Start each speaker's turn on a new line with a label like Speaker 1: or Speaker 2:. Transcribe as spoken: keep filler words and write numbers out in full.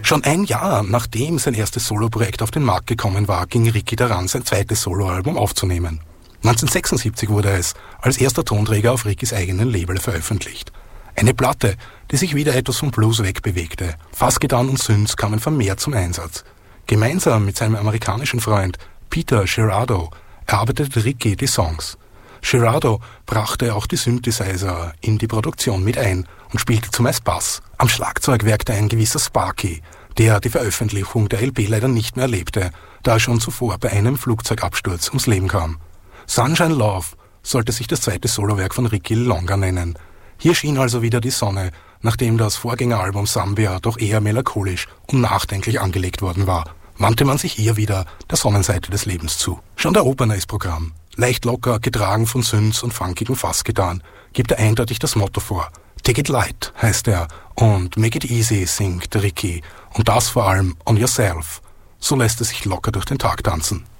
Speaker 1: Schon ein Jahr nachdem sein erstes Soloprojekt auf den Markt gekommen war, ging Ricky daran, sein zweites Soloalbum aufzunehmen. neunzehnhundertsechsundsiebzig wurde es als erster Tonträger auf Rickys eigenen Label veröffentlicht. Eine Platte, die sich wieder etwas vom Blues wegbewegte. Fassgitarren und Synths kamen vermehrt zum Einsatz. Gemeinsam mit seinem amerikanischen Freund Peter Girardo erarbeitete Ricky die Songs. Girardo brachte auch die Synthesizer in die Produktion mit ein und spielte zumeist Bass. Am Schlagzeug wirkte ein gewisser Sparky, der die Veröffentlichung der L P leider nicht mehr erlebte, da er schon zuvor bei einem Flugzeugabsturz ums Leben kam. Sunshine Love sollte sich das zweite Solowerk von Ricky Longer nennen. Hier schien also wieder die Sonne, nachdem das Vorgängeralbum Zambia doch eher melancholisch und nachdenklich angelegt worden war, wandte man sich hier wieder der Sonnenseite des Lebens zu. Schon der Opener ist Programm. Leicht locker, getragen von Synths und funkigen Fassgitarren, gibt er eindeutig das Motto vor. Take it light, heißt er, und make it easy, singt Ricky. Und das vor allem on yourself. So lässt es sich locker durch den Tag tanzen.